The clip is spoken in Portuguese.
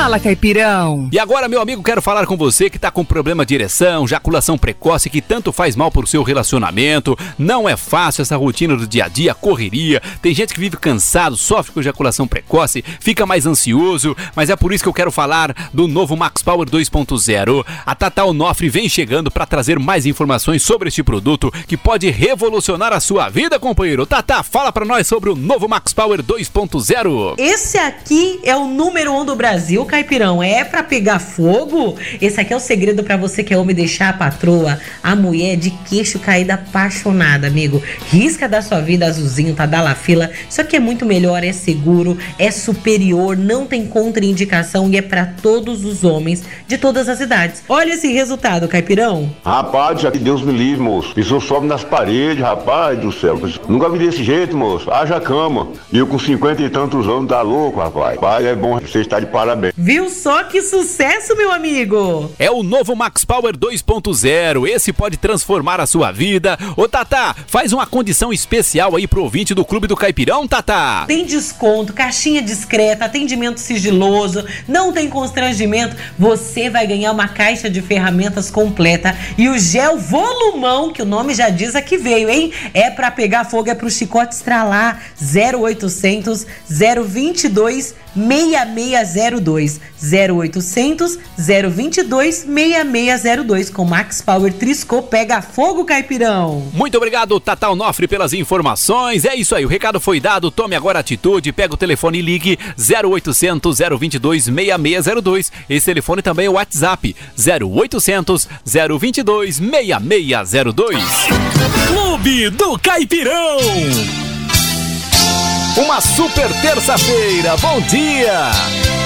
Fala, Caipirão. E agora, meu amigo, quero falar com você que tá com problema de ereção, ejaculação precoce, que tanto faz mal pro seu relacionamento. Não é fácil essa rotina do dia a dia, correria. Tem gente que vive cansado, sofre com ejaculação precoce, fica mais ansioso, mas é por isso que eu quero falar do novo Max Power 2.0. A Tata Onofre vem chegando para trazer mais informações sobre este produto que pode revolucionar a sua vida, companheiro. Tata, fala para nós sobre o novo Max Power 2.0. Esse aqui é o número 1 do Brasil, Caipirão. É pra pegar fogo? Esse aqui é o segredo pra você que é homem deixar a patroa, a mulher de queixo caído apaixonada, amigo. Risca da sua vida azulzinho, tá da la fila. Isso aqui é muito melhor, é seguro, é superior, não tem contraindicação e é pra todos os homens de todas as idades. Olha esse resultado, Caipirão. Rapaz, já que Deus me livre, moço. Pessoa sobe nas paredes, rapaz do céu. Nunca vi desse jeito, moço. Haja cama. E eu com 50 e tantos anos, tá louco, rapaz. Pai, é bom você estar de parabéns. Viu só que sucesso, meu amigo? É o novo Max Power 2.0. Esse pode transformar a sua vida. Ô, Tata, faz uma condição especial aí pro ouvinte do Clube do Caipirão, Tata. Tem desconto, caixinha discreta, atendimento sigiloso, não tem constrangimento. Você vai ganhar uma caixa de ferramentas completa e o gel volumão, que o nome já diz aqui veio, hein? É pra pegar fogo, é pro chicote estralar. 0800 022 6602 0800 022 6602 com Max Power Trisco pega fogo, Caipirão. Muito obrigado, Tata Onofre, pelas informações. É isso aí, o recado foi dado. Tome agora atitude, pega o telefone e ligue 0800 022 6602. Esse telefone também é o WhatsApp 0800 022 6602. Clube do Caipirão. Uma super terça-feira, bom dia!